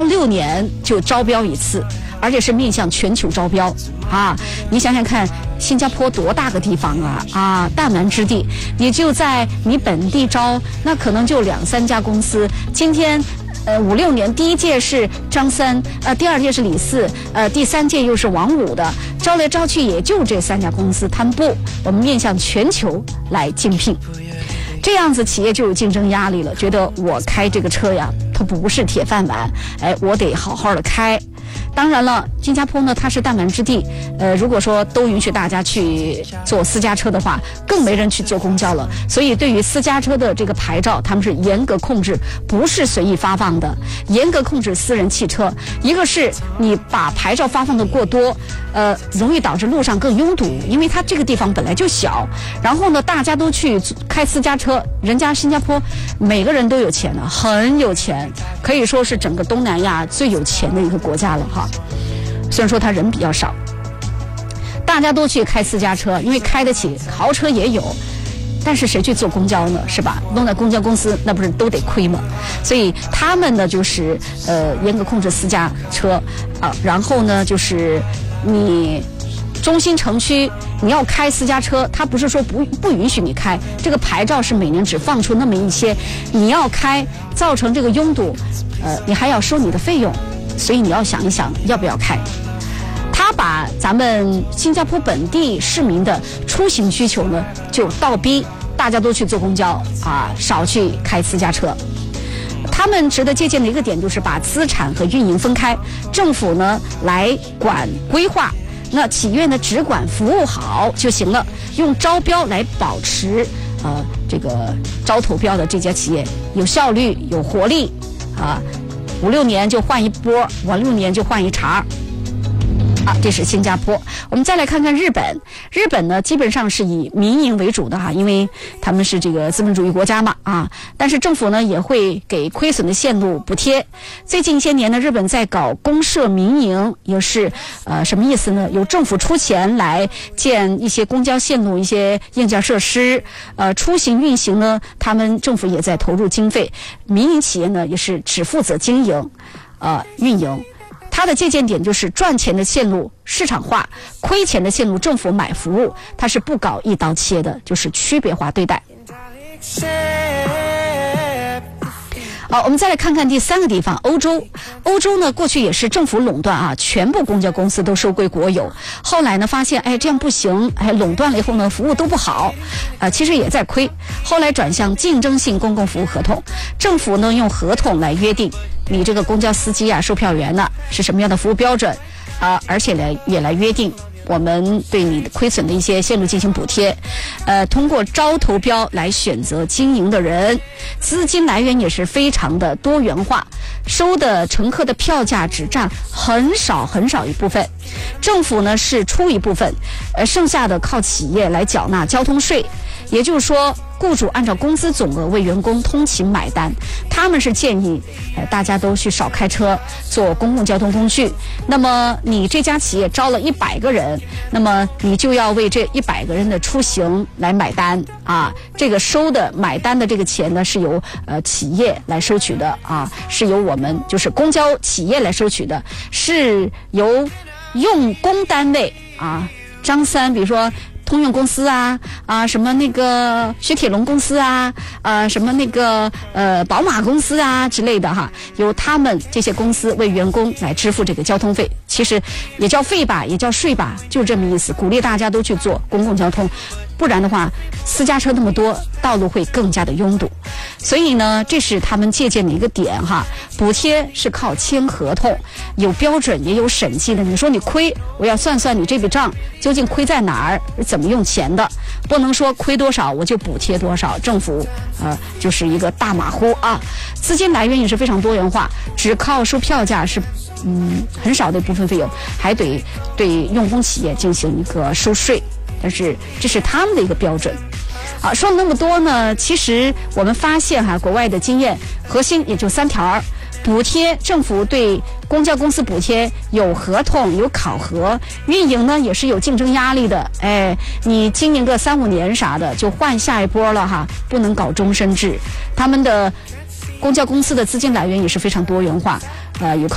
6年就招标一次，而且是面向全球招标啊！你想想看，新加坡多大个地方啊，弹丸之地，你就在你本地招，那可能就2、3家公司。今天5、6年，第一届是张三，第二届是李四，第3届又是王五的，招来招去也就这3家公司。他们不，我们面向全球来竞聘，这样子企业就有竞争压力了，觉得我开这个车呀，它不是铁饭碗，我得好好的开。当然了，新加坡呢，它是弹丸之地，如果说都允许大家去坐私家车的话，更没人去坐公交了。所以对于私家车的这个牌照，他们是严格控制，不是随意发放的，严格控制私人汽车。一个是你把牌照发放的过多，容易导致路上更拥堵，因为它这个地方本来就小。然后呢，大家都去开私家车，人家新加坡每个人都有钱的，很有钱，可以说是整个东南亚最有钱的一个国家了哈。虽然说他人比较少，大家都去开私家车，因为开得起，豪车也有，但是谁去坐公交呢？是吧？弄在公交公司，那不是都得亏吗？所以他们呢，就是严格控制私家车啊，然后呢，就是你中心城区你要开私家车，他不是说不允许你开，这个牌照是每年只放出那么一些，你要开造成这个拥堵，你还要收你的费用。所以你要想一想要不要开。他把咱们新加坡本地市民的出行需求呢，就倒逼大家都去坐公交啊，少去开私家车。他们值得借鉴的一个点就是把资产和运营分开，政府呢来管规划，那企业呢只管服务好就行了，用招标来保持这个招投标的这家企业有效率有活力啊。5、6年就换一波，5、6年就换一茬啊，这是新加坡。我们再来看看日本。日本呢，基本上是以民营为主的哈，因为他们是这个资本主义国家嘛啊。但是政府呢也会给亏损的线路补贴。最近一些年呢，日本在搞公社民营，也是什么意思呢？有政府出钱来建一些公交线路、一些硬件设施，出行运行呢，他们政府也在投入经费，民营企业呢也是只负责经营，运营。它的借鉴点就是赚钱的线路市场化，亏钱的线路政府买服务，它是不搞一刀切的，就是区别化对待。好，我们再来看看第3个地方，欧洲。欧洲呢，过去也是政府垄断啊，全部公交公司都收归国有。后来呢，发现这样不行，垄断了以后呢，服务都不好，其实也在亏。后来转向竞争性公共服务合同，政府呢用合同来约定你这个公交司机啊、售票员呢是什么样的服务标准而且也来约定我们对你的亏损的一些线路进行补贴，通过招投标来选择经营的人，资金来源也是非常的多元化，收的乘客的票价只占很少一部分，政府呢是出一部分，剩下的靠企业来缴纳交通税，也就是说雇主按照工资总额为员工通勤买单，他们是建议大家都去少开车，坐公共交通工具。那么你这家企业招了100个人，那么你就要为这100个人的出行来买单啊。这个收的买单的这个钱呢，是由企业来收取的啊，是由我们就是公交企业来收取的，是由用工单位啊，张三，比如说通用公司什么那个雪铁龙公司什么那个宝马公司之类的哈，由他们这些公司为员工来支付这个交通费，其实也叫费吧，也叫税吧，就这么意思，鼓励大家都去做公共交通。不然的话，私家车那么多，道路会更加的拥堵。所以呢，这是他们借鉴的一个点哈。补贴是靠签合同，有标准也有审计的。你说你亏，我要算算你这笔账究竟亏在哪儿，怎么用钱的，不能说亏多少我就补贴多少。政府就是一个大马虎啊。资金来源也是非常多元化，只靠收票价是很少的一部分费用，还得对用工企业进行一个收税。但是这是他们的一个标准。好，说了那么多呢，其实我们发现国外的经验核心也就3条。补贴，政府对公交公司补贴有合同有考核，运营呢也是有竞争压力的。你经营个3、5年啥的就换下一波了哈，不能搞终身制。他们的公交公司的资金来源也是非常多元化，有